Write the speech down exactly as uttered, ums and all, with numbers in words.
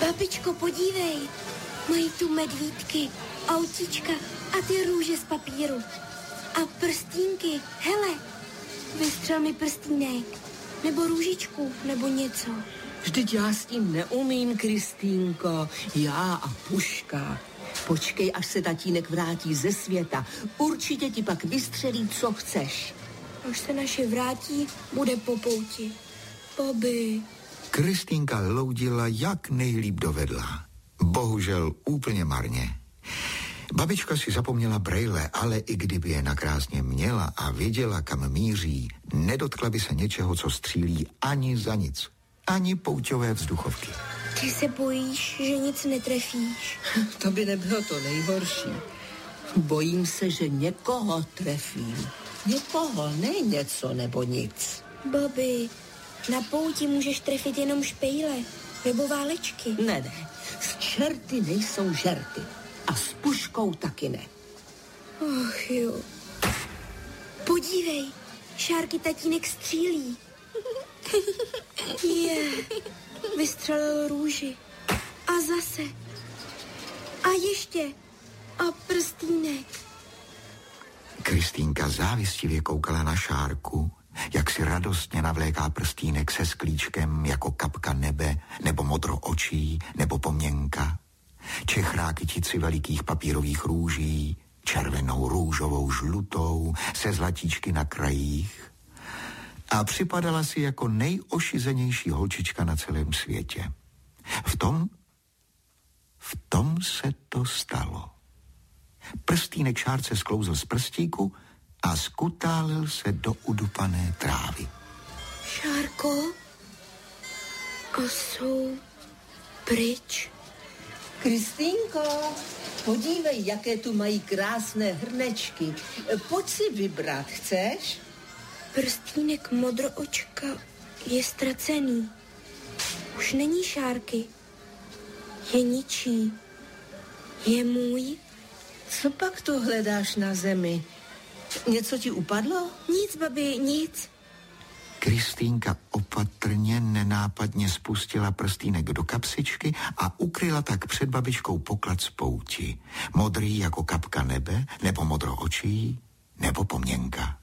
Babičko, podívej. Mají tu medvídky, autíčka a ty růže z papíru. A prstínky. Hele, vystřel mi prstínek. Nebo růžičku, nebo něco. Vždyť já s tím neumím, Kristýnko. Já a puška. Počkej, až se tatínek vrátí ze světa. Určitě ti pak vystřelí, co chceš. Až se naše vrátí, bude po pouti. Bobby. Kristýnka loudila, jak nejlíp dovedla. Bohužel úplně marně. Babička si zapomněla brejle, ale i kdyby je nakrásně měla a věděla, kam míří, nedotkla by se něčeho, co střílí ani za nic. Ani pouťové vzduchovky. Ty se bojíš, že nic netrefíš? To by nebylo to nejhorší. Bojím se, že někoho trefím. Někoho, ne něco nebo nic. Bobby, na pouti můžeš trefit jenom špejle nebo válečky. Ne, ne, z čerty nejsou žerty. A s puškou taky ne. Och jo. Podívej, Šárky tatínek střílí. Je, yeah. Vystřelil růži. A zase. A ještě. A prstýnek. Kristýnka závistivě koukala na Šárku, jak si radostně navléká prstýnek se sklíčkem jako kapka nebe, nebo modro očí, nebo poměnka. Čechrá kytici velikých papírových růží, červenou, růžovou, žlutou, se zlatíčky na krajích. A připadala si jako nejošizenější holčička na celém světě. V tom, v tom se to stalo. Prstýnek Šárce sklouzl z prstíku a skutálil se do udupané trávy. Šárko? A jsou pryč? Kristýnko, podívej, jaké tu mají krásné hrnečky. Pojď si vybrat, chceš? Prstýnek modroočka je ztracený. Už není Šárky. Je ničí. Je můj? Co pak tu hledáš na zemi? Něco ti upadlo? Nic, babi, nic. Kristýnka opatrně, nenápadně spustila prstýnek do kapsičky a ukryla tak před babičkou poklad z pouti. Modrý jako kapka nebe, nebo modro očí, nebo poměnka.